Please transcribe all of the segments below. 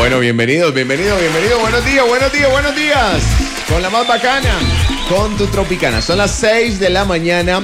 Bueno, bienvenido. Buenos días. Con la más bacana, con tu Tropicana. Son las 6 de la mañana,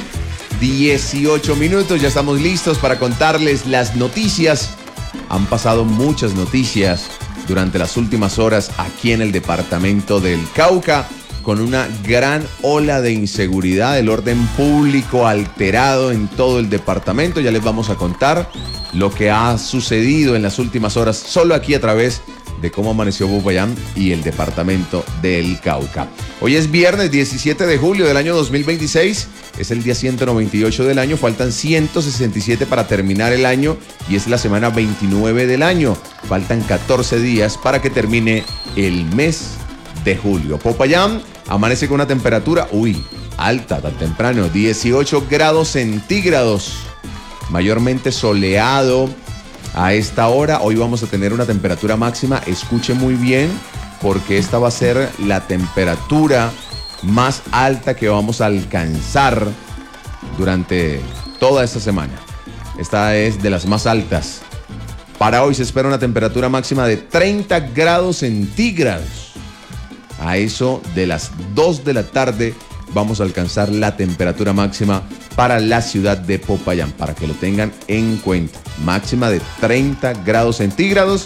18 minutos. Ya estamos listos para contarles las noticias. Han pasado muchas noticias durante las últimas horas aquí en el departamento del Cauca, con una gran ola de inseguridad, el orden público alterado en todo el departamento. Ya les vamos a contar lo que ha sucedido en las últimas horas, solo aquí a través de cómo amaneció Popayán y el departamento del Cauca. Hoy es viernes 17 de julio del año 2026, es el día 198 del año, faltan 167 para terminar el año y es la semana 29 del año. Faltan 14 días para que termine el mes de julio. Popayán amanece con una temperatura, alta, tan temprano, 18 grados centígrados. Mayormente soleado a esta hora. Hoy vamos a tener una temperatura máxima, escuche muy bien, porque esta va a ser la temperatura más alta que vamos a alcanzar durante toda esta semana. Esta es de las más altas. Para hoy se espera una temperatura máxima de 30 grados centígrados. A eso de las 2 de la tarde vamos a alcanzar la temperatura máxima para la ciudad de Popayán, para que lo tengan en cuenta. Máxima de 30 grados centígrados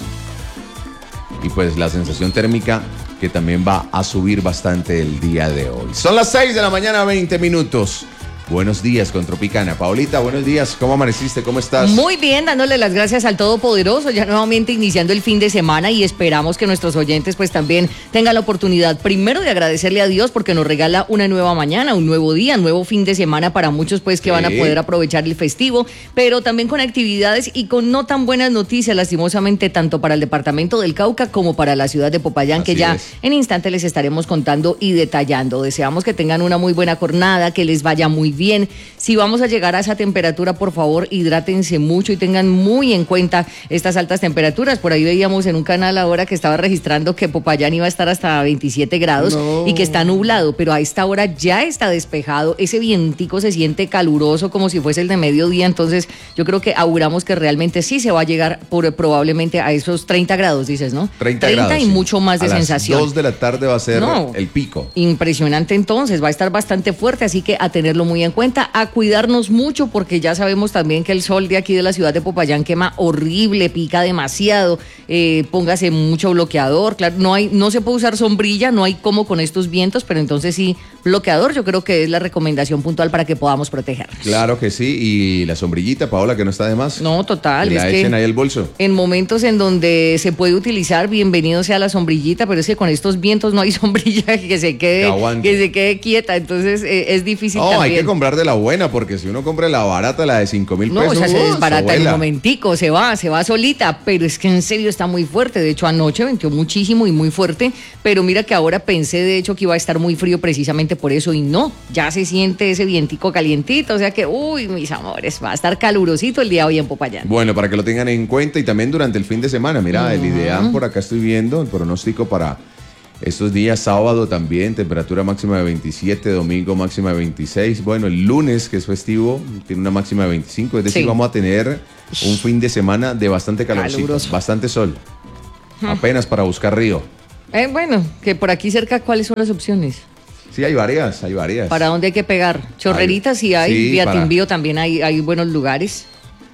y pues la sensación térmica que también va a subir bastante el día de hoy. Son las 6 de la mañana, 20 minutos. Buenos días con Tropicana. Paolita, buenos días. ¿Cómo amaneciste? ¿Cómo estás? Muy bien, dándole las gracias al Todopoderoso, ya nuevamente iniciando el fin de semana y esperamos que nuestros oyentes pues también tengan la oportunidad primero de agradecerle a Dios porque nos regala una nueva mañana, un nuevo día, un nuevo fin de semana para muchos pues que van a poder aprovechar el festivo, pero también con actividades y con no tan buenas noticias lastimosamente tanto para el departamento del Cauca como para la ciudad de Popayán. Así que ya en instante les estaremos contando y detallando. Deseamos que tengan una muy buena jornada, que les vaya muy bien. Si vamos a llegar a esa temperatura, por favor, hidrátense mucho y tengan muy en cuenta estas altas temperaturas. Por ahí veíamos en un canal ahora que estaba registrando que Popayán iba a estar hasta 27 grados y que está nublado, pero a esta hora ya está despejado. Ese vientico se siente caluroso como si fuese el de mediodía, entonces yo creo que auguramos que realmente sí se va a llegar probablemente a esos 30 grados, dices, ¿no? 30 grados, y mucho más de sensación. A las 2 de la tarde va a ser el pico. Impresionante entonces, va a estar bastante fuerte, así que a tenerlo muy en cuenta, a cuidarnos mucho porque ya sabemos también que el sol de aquí de la ciudad de Popayán quema horrible, pica demasiado, póngase mucho bloqueador, claro, no se puede usar sombrilla, no hay como con estos vientos, pero entonces sí, bloqueador yo creo que es la recomendación puntual para que podamos protegernos. Claro que sí, y la sombrillita, Paola, que no está de más. No, total. Que la echen ahí al bolso. En momentos en donde se puede utilizar, bienvenido sea la sombrillita, pero es que con estos vientos no hay sombrilla que se quede quieta, entonces es difícil también. Hay que comprar de la buena, porque si uno compra la barata, la de 5,000 pesos. No, o sea, se desbarata en un momentico, se va solita, pero es que en serio está muy fuerte. De hecho, anoche venteó muchísimo y muy fuerte, pero mira que ahora pensé de hecho que iba a estar muy frío precisamente por eso, y no, ya se siente ese vientico calientito, o sea que, mis amores, va a estar calurosito el día hoy en Popayán. Bueno, para que lo tengan en cuenta y también durante el fin de semana, mira, el IDEAM por acá estoy viendo, el pronóstico para estos días, sábado también, temperatura máxima de 27, domingo máxima de 26. Bueno, el lunes, que es festivo, tiene una máxima de 25. Es decir, vamos a tener un fin de semana de bastante calorcito, bastante sol. Apenas para buscar río. Bueno, que por aquí cerca, ¿cuáles son las opciones? Sí, hay varias. ¿Para dónde hay que pegar? Chorreritas sí hay, Viatimbío también hay buenos lugares.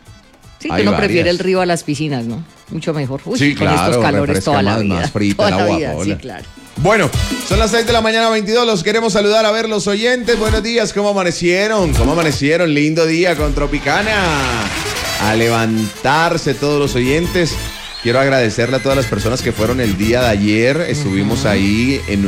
Sí, que uno prefiere el río a las piscinas, ¿no? Mucho mejor. Sí, claro, con estos calores toda la vida. Más frita el agua, sí, claro. Bueno, son las 6 de la mañana, 22. Los queremos saludar a ver los oyentes. Buenos días, ¿cómo amanecieron? Lindo día con Tropicana. A levantarse todos los oyentes. Quiero agradecerle a todas las personas que fueron el día de ayer. Estuvimos ahí en